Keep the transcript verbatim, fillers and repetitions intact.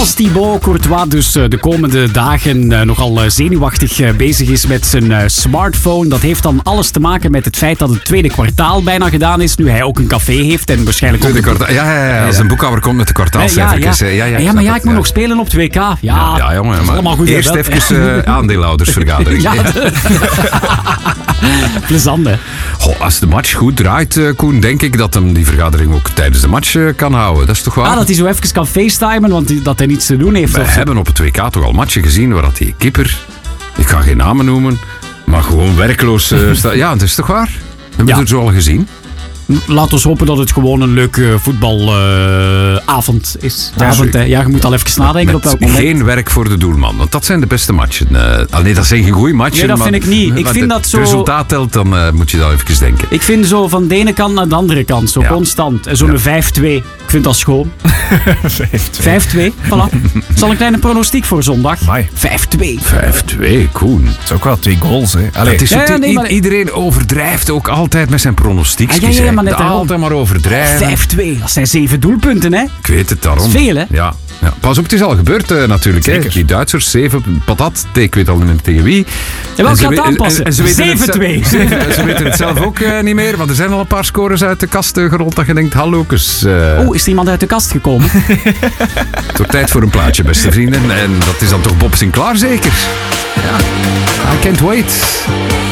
Als Thibaut Courtois dus uh, de komende dagen uh, nogal uh, zenuwachtig uh, bezig is met zijn uh, smartphone, dat heeft dan alles te maken met het feit dat het tweede kwartaal bijna gedaan is, nu hij ook een café heeft en waarschijnlijk... Tweede kwartaal, ja, ja, ja, als een boekhouder komt met de kwartaalcijfertjes. Ja, ja. Ja, ja, ja, maar ja, ik moet ja. nog spelen op het W K. Ja, ja, ja jongen, maar goed, eerst even uh, aandeelhoudersvergadering. Ja, de... plezant, hè. Goh, als de match goed draait, uh, Koen, denk ik dat hem die vergadering ook tijdens de match uh, kan houden. Dat is toch waar? Ah, dat hij zo even kan facetimen, want die, dat hij niets te doen heeft. We hebben op het W K toch al matchen gezien waar dat die kipper, ik ga geen namen noemen, maar gewoon werkloos uh, staat. Ja, dat is toch waar? Hebben we ja. het zo al gezien? Laat ons hopen dat het gewoon een leuke voetbalavond uh, is. Ja, avond, ja, je moet al even nadenken met op welk moment. Geen werk voor de doelman, want dat zijn de beste matchen. Uh, nee, dat zijn geen goede matchen. Nee, dat maar, vind ik niet. Ik vind het dat zo... resultaat telt, dan uh, moet je dat even denken. Ik vind zo van de ene kant naar de andere kant, zo ja. constant. En zo'n ja. vijf twee, ik vind dat schoon. vijf twee, voilà. Zal een kleine pronostiek voor zondag. vijf twee. vijf twee, Koen. Het is ook wel twee goals, hè. Allee. Het is ja, ja, nee, i- maar... Iedereen overdrijft ook altijd met zijn pronostiekjes. Ah, ja, ja, ja, maar net altijd maar overdrijven. vijf twee, dat zijn zeven doelpunten, hè? Ik weet het, daarom. Dat is veel, hè? Ja. Ja. Pas op, het is al gebeurd uh, natuurlijk. Hè. Die Duitsers, zeven patat. Ik weet al niet meer tegen wie. En wel gaat aanpassen. zeven twee. Ze weten het zelf ook uh, niet meer, want er zijn al een paar scores uit de kast uh, gerold dat je denkt, hallokus. Uh, oh, is er iemand uit de kast gekomen? Het wordt tijd voor een plaatje, beste vrienden. En dat is dan toch Bob Sinclair zeker? Ja. I can't wait.